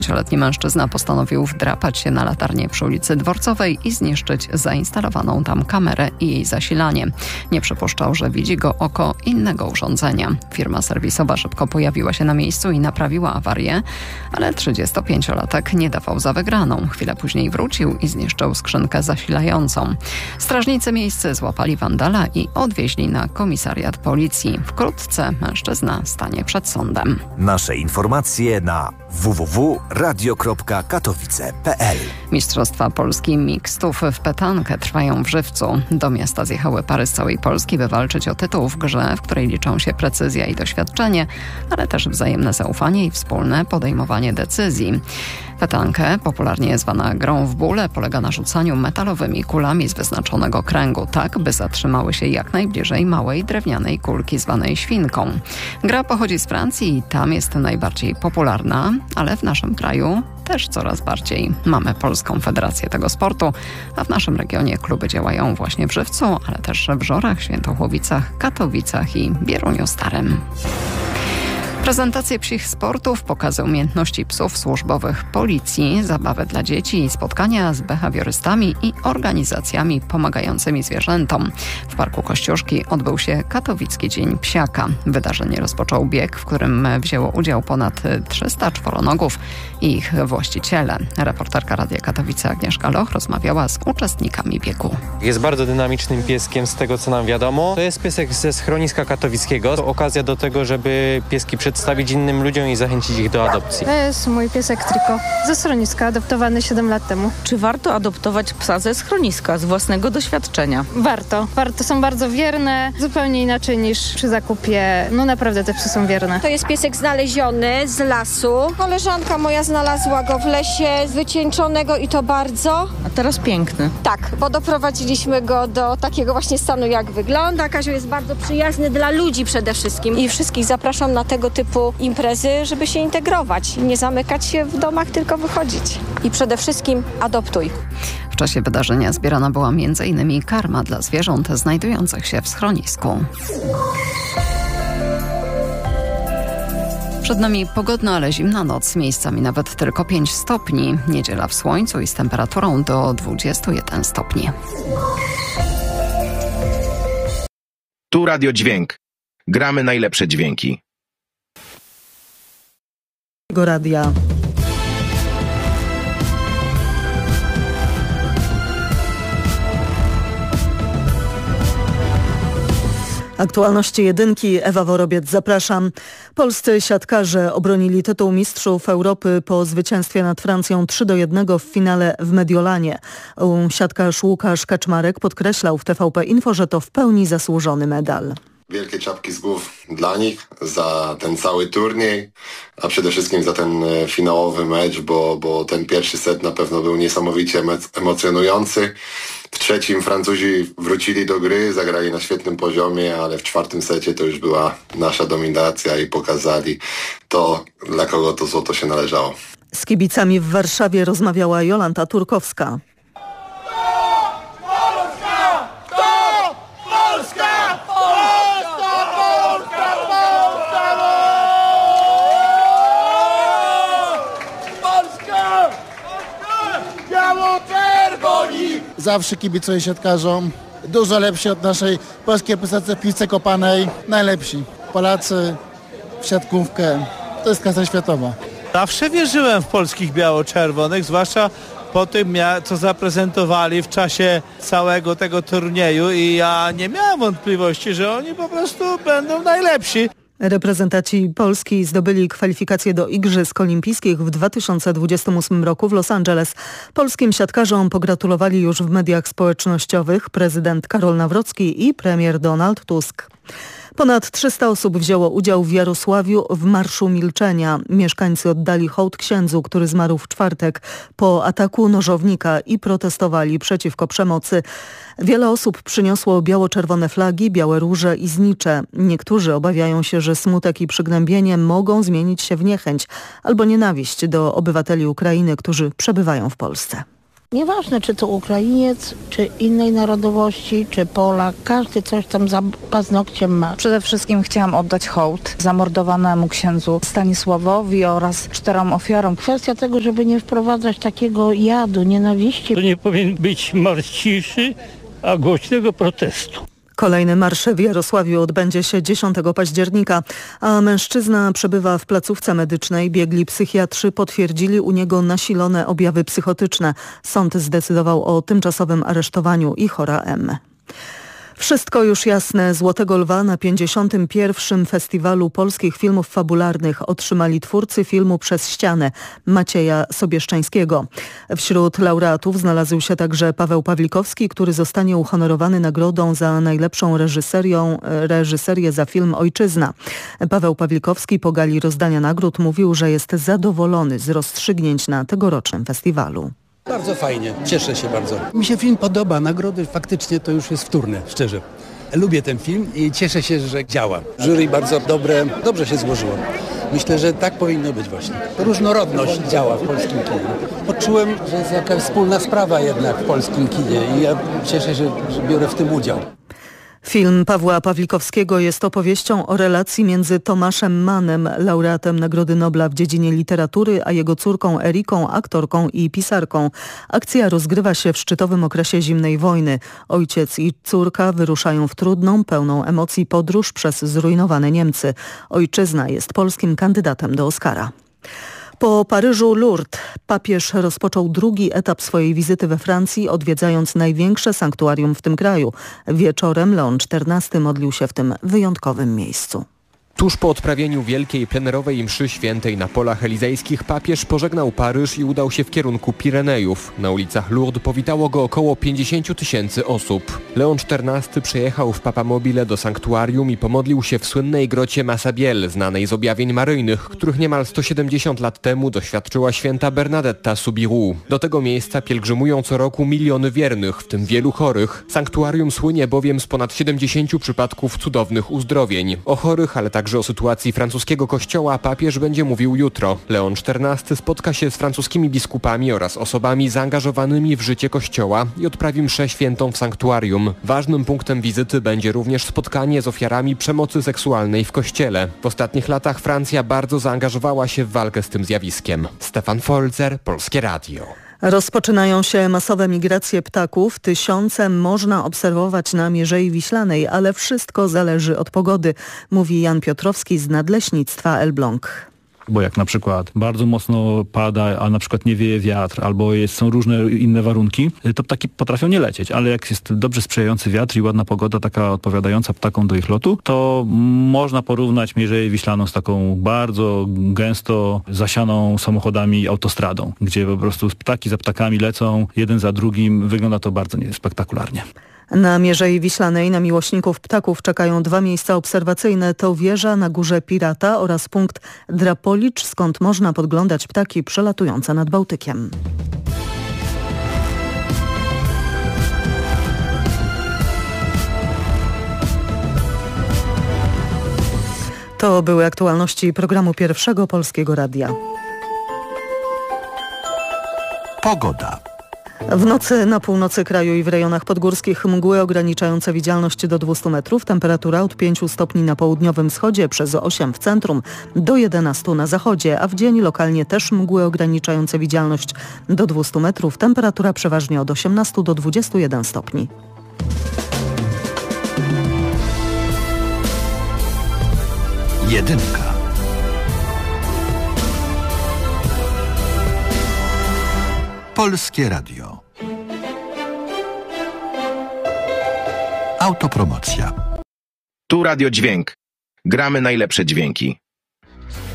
Letni mężczyzna postanowił wdrapać się na latarnię przy ulicy Dworcowej i zniszczyć zainstalowaną tam kamerę i jej zasilanie. Nie przypuszczał, że widzi go oko innego urządzenia. Firma serwisowa szybko pojawiła się na miejscu i naprawiła awarię, ale 35-latek nie dawał za wygraną. Chwilę później wrócił i zniszczył skrzynkę zasilającą. Strażnicy miejscy złapali wandala i odwieźli na komisariat policji. Wkrótce mężczyzna stanie przed sądem. Nasze informacje na www.radio.katowice.pl. Mistrzostwa Polski mixtów w petankę trwają w Żywcu. Do miasta zjechały pary z całej Polski, by walczyć o tytuł w grze, w której liczą się precyzja i doświadczenie, ale też wzajemne zaufanie i wspólne podejmowanie decyzji. Petankę, popularnie zwana grą w bóle, polega na rzucaniu metalowymi kulami z wyznaczonego kręgu, tak by zatrzymały się jak najbliżej małej drewnianej kulki zwanej świnką. Gra pochodzi z Francji i tam jest najbardziej popularna, ale w naszym kraju też coraz bardziej. Mamy Polską Federację tego sportu, a w naszym regionie kluby działają właśnie w Żywcu, ale też w Żorach, Świętochłowicach, Katowicach i Bieruniu Starym. Prezentacje psich sportów, pokazy umiejętności psów służbowych policji, zabawy dla dzieci, spotkania z behawiorystami i organizacjami pomagającymi zwierzętom. W Parku Kościuszki odbył się Katowicki Dzień Psiaka. Wydarzenie rozpoczął bieg, w którym wzięło udział ponad 300 czworonogów i ich właściciele. Reporterka Radia Katowice Agnieszka Loch rozmawiała z uczestnikami biegu. Jest bardzo dynamicznym pieskiem z tego, co nam wiadomo. To jest piesek ze schroniska katowickiego. To okazja do tego, żeby pieski przedstawić innym ludziom i zachęcić ich do adopcji. To jest mój piesek Triko ze schroniska, adoptowany 7 lat temu. Czy warto adoptować psa ze schroniska, z własnego doświadczenia? Warto. Są bardzo wierne, zupełnie inaczej niż przy zakupie. No naprawdę te psy są wierne. To jest piesek znaleziony z lasu. Koleżanka moja znalazła go w lesie, wycieńczonego i to bardzo. A teraz piękny. Tak, bo doprowadziliśmy go do takiego właśnie stanu, jak wygląda. Kazio jest bardzo przyjazny dla ludzi przede wszystkim i wszystkich zapraszam na tego typu imprezy, żeby się integrować. Nie zamykać się w domach, tylko wychodzić. I przede wszystkim adoptuj. W czasie wydarzenia zbierana była m.in. karma dla zwierząt znajdujących się w schronisku. Przed nami pogodna, ale zimna noc, miejscami nawet tylko 5 stopni. Niedziela w słońcu i z temperaturą do 21 stopni. Tu Radio Dźwięk. Gramy najlepsze dźwięki. Radia. Aktualności jedynki, Ewa Worobiec, zapraszam. Polscy siatkarze obronili tytuł mistrzów Europy po zwycięstwie nad Francją 3-1 w finale w Mediolanie. Siatkarz Łukasz Kaczmarek podkreślał w TVP Info, że to w pełni zasłużony medal. Wielkie czapki z głów dla nich za ten cały turniej, a przede wszystkim za ten finałowy mecz, bo ten pierwszy set na pewno był niesamowicie emocjonujący. W trzecim Francuzi wrócili do gry, zagrali na świetnym poziomie, ale w czwartym secie to już była nasza dominacja i pokazali to, dla kogo to złoto się należało. Z kibicami w Warszawie rozmawiała Jolanta Turkowska. Zawsze kibicuję siatkarzom. Dużo lepsi od naszej polskiej reprezentacji w piłce kopanej. Najlepsi. Polacy w siatkówkę. To jest klasa światowa. Zawsze wierzyłem w polskich biało-czerwonych, zwłaszcza po tym, co zaprezentowali w czasie całego tego turnieju i ja nie miałem wątpliwości, że oni po prostu będą najlepsi. Reprezentanci Polski zdobyli kwalifikacje do Igrzysk Olimpijskich w 2028 roku w Los Angeles. Polskim siatkarzom pogratulowali już w mediach społecznościowych prezydent Karol Nawrocki i premier Donald Tusk. Ponad 300 osób wzięło udział w Jarosławiu w Marszu Milczenia. Mieszkańcy oddali hołd księdzu, który zmarł w czwartek po ataku nożownika i protestowali przeciwko przemocy. Wiele osób przyniosło biało-czerwone flagi, białe róże i znicze. Niektórzy obawiają się, że smutek i przygnębienie mogą zmienić się w niechęć albo nienawiść do obywateli Ukrainy, którzy przebywają w Polsce. Nieważne, czy to Ukrainiec, czy innej narodowości, czy Polak, każdy coś tam za paznokciem ma. Przede wszystkim chciałam oddać hołd zamordowanemu księdzu Stanisławowi oraz 4 ofiarom. Kwestia tego, żeby nie wprowadzać takiego jadu, nienawiści. To nie powinien być marsz ciszy, a głośnego protestu. Kolejny marsz w Jarosławiu odbędzie się 10 października, a mężczyzna przebywa w placówce medycznej. Biegli psychiatrzy potwierdzili u niego nasilone objawy psychotyczne. Sąd zdecydował o tymczasowym aresztowaniu i chora M. Wszystko już jasne. Złotego Lwa na 51. Festiwalu Polskich Filmów Fabularnych otrzymali twórcy filmu Przez ścianę Macieja Sobieszczańskiego. Wśród laureatów znalazł się także Paweł Pawlikowski, który zostanie uhonorowany nagrodą za najlepszą reżyserię za film Ojczyzna. Paweł Pawlikowski po gali rozdania nagród mówił, że jest zadowolony z rozstrzygnięć na tegorocznym festiwalu. Bardzo fajnie, cieszę się bardzo. Mi się film podoba, nagrody faktycznie to już jest wtórne, szczerze. Lubię ten film i cieszę się, że działa. Jury bardzo dobre, dobrze się złożyło. Myślę, że tak powinno być właśnie. Różnorodność działa w polskim kinie. Poczułem, że jest jakaś wspólna sprawa jednak w polskim kinie i ja cieszę się, że biorę w tym udział. Film Pawła Pawlikowskiego jest opowieścią o relacji między Tomaszem Mannem, laureatem Nagrody Nobla w dziedzinie literatury, a jego córką Eriką, aktorką i pisarką. Akcja rozgrywa się w szczytowym okresie zimnej wojny. Ojciec i córka wyruszają w trudną, pełną emocji podróż przez zrujnowane Niemcy. Ojczyzna jest polskim kandydatem do Oscara. Po Paryżu Lourdes papież rozpoczął drugi etap swojej wizyty we Francji, odwiedzając największe sanktuarium w tym kraju. Wieczorem Leon XIV modlił się w tym wyjątkowym miejscu. Tuż po odprawieniu wielkiej plenerowej mszy świętej na polach elizejskich papież pożegnał Paryż i udał się w kierunku Pirenejów. Na ulicach Lourdes powitało go około 50 000 osób. Leon XIV przyjechał w Papamobile do sanktuarium i pomodlił się w słynnej grocie Massabielle, znanej z objawień maryjnych, których niemal 170 lat temu doświadczyła święta Bernadetta Soubirous. Do tego miejsca pielgrzymują co roku miliony wiernych, w tym wielu chorych. Sanktuarium słynie bowiem z ponad 70 przypadków cudownych uzdrowień. O chorych, ale także o sytuacji francuskiego kościoła papież będzie mówił jutro. Leon XIV spotka się z francuskimi biskupami oraz osobami zaangażowanymi w życie kościoła i odprawi mszę świętą w sanktuarium. Ważnym punktem wizyty będzie również spotkanie z ofiarami przemocy seksualnej w kościele. W ostatnich latach Francja bardzo zaangażowała się w walkę z tym zjawiskiem. Stefan Folzer, Polskie Radio. Rozpoczynają się masowe migracje ptaków. Tysiące można obserwować na Mierzei Wiślanej, ale wszystko zależy od pogody, mówi Jan Piotrowski z Nadleśnictwa Elbląg. Bo jak na przykład bardzo mocno pada, a na przykład nie wieje wiatr, albo są różne inne warunki, to ptaki potrafią nie lecieć, ale jak jest dobrze sprzyjający wiatr i ładna pogoda, taka odpowiadająca ptakom do ich lotu, to można porównać Mierzeję Wiślaną z taką bardzo gęsto zasianą samochodami autostradą, gdzie po prostu ptaki za ptakami lecą, jeden za drugim. Wygląda to bardzo spektakularnie. Na Mierzei Wiślanej na miłośników ptaków czekają 2 miejsca obserwacyjne. To wieża na Górze Pirata oraz punkt Drapolicz, skąd można podglądać ptaki przelatujące nad Bałtykiem. To były aktualności programu Pierwszego Polskiego Radia. Pogoda. W nocy na północy kraju i w rejonach podgórskich mgły ograniczające widzialność do 200 metrów. Temperatura od 5 stopni na południowym wschodzie, przez 8 w centrum, do 11 na zachodzie, a w dzień lokalnie też mgły ograniczające widzialność do 200 metrów. Temperatura przeważnie od 18 do 21 stopni. Jedynka. Polskie Radio. Autopromocja. Tu Radio Dźwięk. Gramy najlepsze dźwięki.